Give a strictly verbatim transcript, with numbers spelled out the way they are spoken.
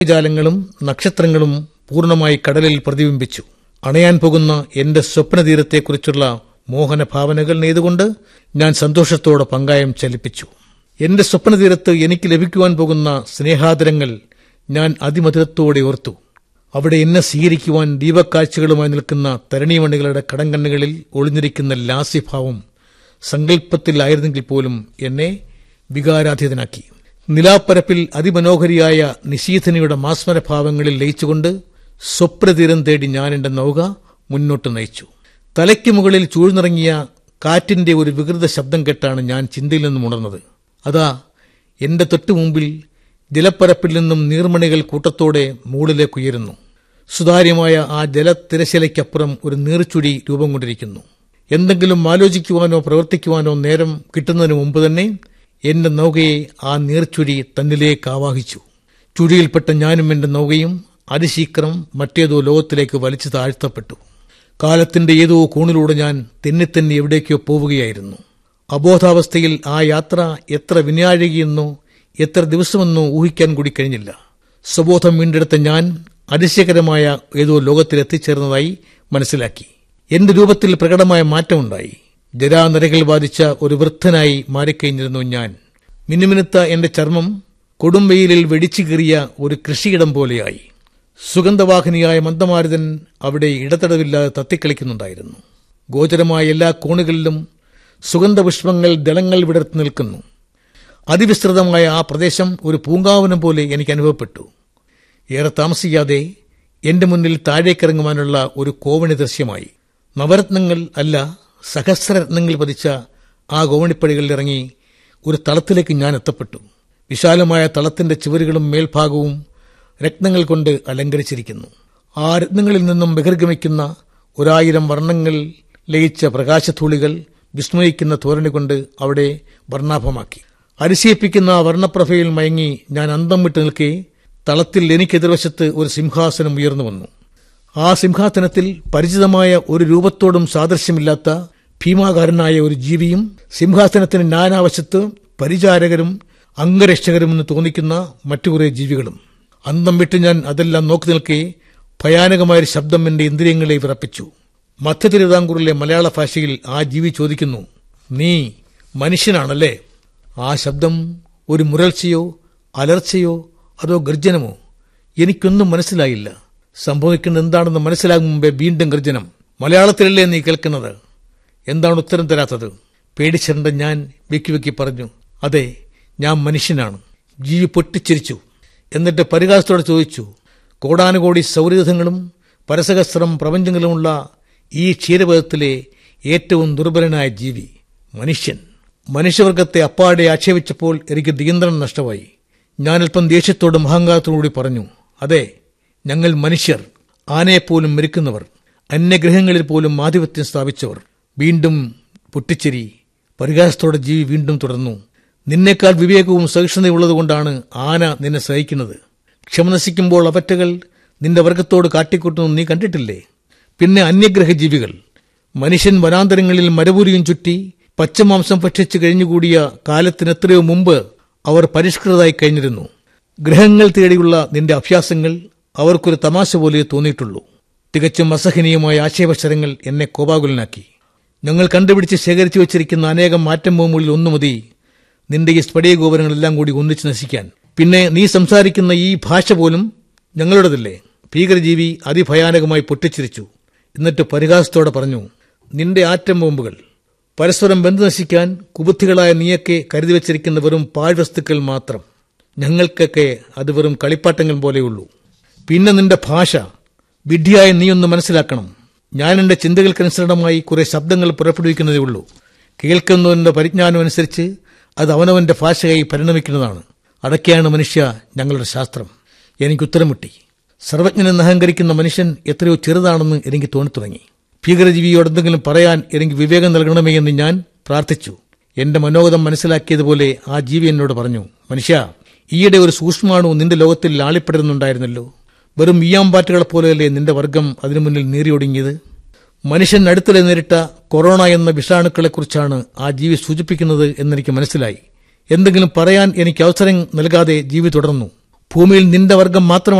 ജാലങ്ങളും നക്ഷത്രങ്ങളും പൂർണ്ണമായി കടലിൽ പ്രതിബിംബിച്ചു. അണയാൻ പോകുന്ന എന്റെ സ്വപ്നതീരത്തെക്കുറിച്ചുള്ള മോഹന ഭാവനകൾ നെയ്തുകൊണ്ട് ഞാൻ സന്തോഷത്തോടെ പങ്കായം ചലിപ്പിച്ചു. എന്റെ സ്വപ്നതീരത്ത് എനിക്ക് ലഭിക്കുവാൻ പോകുന്ന സ്നേഹാദരങ്ങൾ ഞാൻ അതിമധുരത്തോടെ ഓർത്തു. അവിടെ എന്നെ സ്വീകരിക്കുവാൻ ദീപക്കാഴ്ചകളുമായി നിൽക്കുന്ന തരണീമണികളുടെ കടങ്കണ്ണുകളിൽ ഒളിഞ്ഞിരിക്കുന്ന ലാസ്യഭാവം സങ്കല്പത്തിലായിരുന്നെങ്കിൽ പോലും എന്നെ വികാരാധീതനാക്കി. നിലാപ്പരപ്പിൽ അതിമനോഹരിയായ നിശീഥനയുടെ മാസ്മരഭാവങ്ങളിൽ ലയിച്ചുകൊണ്ട് സ്വപ്നതീരം തേടി ഞാൻ എന്റെ നൗക മുന്നോട്ട് നയിച്ചു. തലയ്ക്ക് മുകളിൽ ചൂഴ്ന്നിറങ്ങിയ കാറ്റിന്റെ ഒരു വികൃത ശബ്ദം കേട്ടാണ് ഞാൻ ചിന്തയിൽ നിന്നും ഉണർന്നത്. അതാ എന്റെ തൊട്ടുമുമ്പിൽ ജലപ്പരപ്പിൽ നിന്നും നീർമണികൾ കൂട്ടത്തോടെ മുകളിലേക്ക് ഉയരുന്നു. സുതാര്യമായ ആ ജലത്തിരശിലയ്ക്കപ്പുറം ഒരു നീർച്ചുഴി രൂപം കൊണ്ടിരിക്കുന്നു. എന്തെങ്കിലും ആലോചിക്കുവാനോ പ്രവർത്തിക്കുവാനോ നേരം കിട്ടുന്നതിന് മുമ്പ് തന്നെ എന്റെ നൗകയെ ആ നീർച്ചുഴി തന്നിലേക്ക് ആവാഹിച്ചു. ചുഴിയിൽപ്പെട്ട ഞാനും എന്റെ നൗകയും അതിശീക്രം മറ്റേതോ ലോകത്തിലേക്ക് വലിച്ചു താഴ്ത്തപ്പെട്ടു. കാലത്തിന്റെ ഏതോ കോണിലൂടെ ഞാൻ തെന്നിത്തെന്നി എവിടേക്കോ പോവുകയായിരുന്നു. അബോധാവസ്ഥയിൽ ആ യാത്ര എത്ര വിനാഴികയെന്നോ എത്ര ദിവസമെന്നോ ഊഹിക്കാൻ കൂടി കഴിഞ്ഞില്ല. സ്വബോധം വീണ്ടെടുത്ത ഞാൻ അതിശയകരമായ ഏതോ ലോകത്തിൽ എത്തിച്ചേർന്നതായി മനസ്സിലാക്കി. എന്റെ രൂപത്തിൽ പ്രകടമായ മാറ്റമുണ്ടായി. ജരാനരകൾ ബാധിച്ച ഒരു വൃദ്ധനായി മാറിക്കഴിഞ്ഞിരുന്നു ഞാൻ. മിനുമിനുത്ത എന്റെ ചർമ്മം കൊടുംവെയിലിൽ വെടിച്ചു കീറിയ ഒരു കൃഷിയിടം പോലെയായി. സുഗന്ധവാഹിനിയായ മന്ദമാരുതൻ അവിടെ ഇടതടവില്ലാതെ തത്തിക്കളിക്കുന്നുണ്ടായിരുന്നു. ഗോചരമായ എല്ലാ കോണുകളിലും സുഗന്ധപുഷ്പങ്ങൾ ദളങ്ങൾ വിടർത്തി നിൽക്കുന്നു. അതിവിസ്തൃതമായ ആ പ്രദേശം ഒരു പൂങ്കാവനം പോലെ എനിക്ക് അനുഭവപ്പെട്ടു. ഏറെ താമസിയാതെ എന്റെ മുന്നിൽ താഴേക്കിറങ്ങുവാനുള്ള ഒരു കോവണി ദൃശ്യമായി. നവരത്നങ്ങൾ അല്ല, സഹസ്രരത്നങ്ങൾ പതിച്ച ആ ഗോവണിപ്പടികളിൽ ഇറങ്ങി ഒരു തളത്തിലേക്ക് ഞാൻ എത്തപ്പെട്ടു. വിശാലമായ തളത്തിന്റെ ചുവരുകളും മേൽഭാഗവും രത്നങ്ങൾ കൊണ്ട് അലങ്കരിച്ചിരിക്കുന്നു. ആ രത്നങ്ങളിൽ നിന്നും ബഹിർഗമിക്കുന്ന ഒരായിരം വർണ്ണങ്ങൾ ലയിച്ച പ്രകാശധൂളികൾ വിസ്മയിക്കുന്ന തോരണി കൊണ്ട് അവിടെ വർണ്ണാഭമാക്കി. അതിശയിപ്പിക്കുന്ന ആ വർണ്ണപ്രഭയിൽ മയങ്ങി ഞാൻ അന്തം വിട്ടു നിൽക്കെ തളത്തിൽ എനിക്കെതിർവശത്ത് ഒരു സിംഹാസനം ഉയർന്നു വന്നു. ആ സിംഹാസനത്തിൽ പരിചിതമായ ഒരു രൂപത്തോടും സാദൃശ്യമില്ലാത്ത ഭീമാകാരനായ ഒരു ജീവിയും സിംഹാസനത്തിന് നാനാവശത്ത് പരിചാരകരും അംഗരക്ഷകരുമെന്ന് തോന്നിക്കുന്ന മറ്റു കുറെ ജീവികളും. അന്തം വിട്ട് ഞാൻ അതെല്ലാം നോക്കി നിൽക്കെ ഭയാനകമായൊരു ശബ്ദം എന്റെ ഇന്ദ്രിയങ്ങളെ വിറപ്പിച്ചു. മധ്യ തിരുവിതാംകൂറിലെ മലയാള ഭാഷയിൽ ആ ജീവി ചോദിക്കുന്നു, നീ മനുഷ്യനാണല്ലേ? ആ ശബ്ദം ഒരു മുരൾച്ചയോ അലർച്ചയോ അതോ ഗർജനമോ? എനിക്കൊന്നും മനസ്സിലായില്ല. സംഭവിക്കുന്നത് എന്താണെന്ന് മനസ്സിലാകും മുമ്പേ വീണ്ടും ഗർജനം. മലയാളത്തിലല്ലേ നീ കേൾക്കുന്നത്? എന്താണ് ഉത്തരം തരാത്തത്? പേടിച്ചിരണ്ട ഞാൻ വെക്കി വെക്കി പറഞ്ഞു, അതെ, ഞാൻ മനുഷ്യനാണ്. ജീവി പൊട്ടിച്ചിരിച്ചു. എന്നിട്ട് പരിഹാസത്തോടെ ചോദിച്ചു, കോടാനുകോടി സൗരയൂഥങ്ങളും പരസഹസ്രം പ്രപഞ്ചങ്ങളുമുള്ള ഈ ക്ഷീരപഥത്തിലെ ഏറ്റവും ദുർബലനായ ജീവി മനുഷ്യൻ. മനുഷ്യവർഗത്തെ അപ്പാടെ ആക്ഷേപിച്ചപ്പോൾ എനിക്ക് നിയന്ത്രണം നഷ്ടമായി. ഞാനല്പം ദേഷ്യത്തോടും അഹങ്കാരത്തോടുകൂടി പറഞ്ഞു, അതെ, ഞങ്ങൾ മനുഷ്യർ, ആനയെപ്പോലും മെരുക്കുന്നവർ, അന്യഗ്രഹങ്ങളിൽ പോലും ആധിപത്യം സ്ഥാപിച്ചവർ. വീണ്ടും പൊട്ടിച്ചിരി. പരിഹാസത്തോടെ ജീവി വീണ്ടും തുടർന്നു, നിന്നേക്കാൾ വിവേകവും സഹിഷ്ണുതയുള്ളതുകൊണ്ടാണ് ആന നിന്നെ സഹിക്കുന്നത്. ക്ഷമ നശിക്കുമ്പോൾ അവറ്റകൾ നിന്റെ വർഗത്തോട് കാട്ടിക്കൂട്ടുന്നു നീ കണ്ടിട്ടില്ലേ? പിന്നെ അന്യഗ്രഹ ജീവികൾ. മനുഷ്യൻ വനാന്തരങ്ങളിൽ മരപുരിയും ചുറ്റി പച്ചമാംസം ഭക്ഷിച്ച് കഴിഞ്ഞുകൂടിയ കാലത്തിനെത്രയോ മുമ്പ് അവർ പരിഷ്കൃതരായി കഴിഞ്ഞിരുന്നു. ഗ്രഹങ്ങൾ തേടിയുള്ള നിന്റെ അഭ്യാസങ്ങൾ അവർക്കൊരു തമാശ പോലെ തോന്നിയിട്ടുള്ളൂ. തികച്ചും അസഹനീയമായ ആശയവശരങ്ങൾ എന്നെ കോപാകുലനാക്കി. ഞങ്ങൾ കണ്ടുപിടിച്ച് ശേഖരിച്ചു വച്ചിരിക്കുന്ന അനേകം മാറ്റം ബോംബുകളിൽ ഒന്നു മതി നിന്റെ ഈ സ്ഫടിക ഗോപുരങ്ങളെല്ലാം കൂടി ഒന്നിച്ച് നശിക്കാൻ. പിന്നെ നീ സംസാരിക്കുന്ന ഈ ഭാഷ പോലും ഞങ്ങളുടേതല്ലേ? ഭീകരജീവി അതിഭയാനകമായി പൊട്ടിച്ചിരിച്ചു. എന്നിട്ട് പരിഹാസത്തോടെ പറഞ്ഞു, നിന്റെ ആറ്റം ബോംബുകൾ പരസ്പരം ബന്ധു നശിക്കാൻ കുബുദ്ധികളായ നീയൊക്കെ കരുതി വച്ചിരിക്കുന്ന വെറും പാഴ്വസ്തുക്കൾ മാത്രം. ഞങ്ങൾക്കൊക്കെ അത് വെറും കളിപ്പാട്ടങ്ങൾ പോലെയുള്ളൂ. പിന്നെ നിന്റെ ഭാഷ, വിഡ്ഢിയായ നീയൊന്ന് മനസ്സിലാക്കണം. ഞാൻ എന്റെ ചിന്തകൾക്കനുസരണമായി കുറെ ശബ്ദങ്ങൾ പുറപ്പെടുവിക്കുന്നതേ ഉള്ളൂ. കേൾക്കുന്നവന്റെ പരിജ്ഞാനം അനുസരിച്ച് അത് അവനവന്റെ ഭാഷയായി പരിണമിക്കുന്നതാണ്. അതൊക്കെയാണ് മനുഷ്യ ഞങ്ങളുടെ ശാസ്ത്രം. എനിക്ക് ഉത്തരം മുട്ടി. സർവജ്ഞനെന്ന് അഹങ്കരിക്കുന്ന മനുഷ്യൻ എത്രയോ ചെറുതാണെന്ന് എനിക്ക് തോന്നിത്തുടങ്ങി. ഭീകരജീവിയോട് എന്തെങ്കിലും പറയാൻ എനിക്ക് വിവേകം നൽകണമേ എന്ന് ഞാൻ പ്രാർത്ഥിച്ചു. എന്റെ മനോഗതം മനസ്സിലാക്കിയതുപോലെ ആ ജീവി എന്നോട് പറഞ്ഞു, മനുഷ്യ, ഈയിടെ ഒരു സൂക്ഷ്മാണു നിന്റെ ലോകത്തിൽ ലാളിപ്പെടുന്നുണ്ടായിരുന്നല്ലോ. വെറും ഈയാമ്പാറ്റുകളെ പോലെയല്ലേ നിന്റെ വർഗം അതിനു മുന്നിൽ നീറിയൊടുങ്ങിയത്? മനുഷ്യൻ അടുത്തിടെ നേരിട്ട കൊറോണ എന്ന വിഷാണുക്കളെക്കുറിച്ചാണ് ആ ജീവി സൂചിപ്പിക്കുന്നത് എന്നെനിക്ക് മനസ്സിലായി. എന്തെങ്കിലും പറയാൻ എനിക്ക് അവസരം നൽകാതെ ജീവി തുടർന്നു. ഭൂമിയിൽ നിന്റെ വർഗം മാത്രമാണ്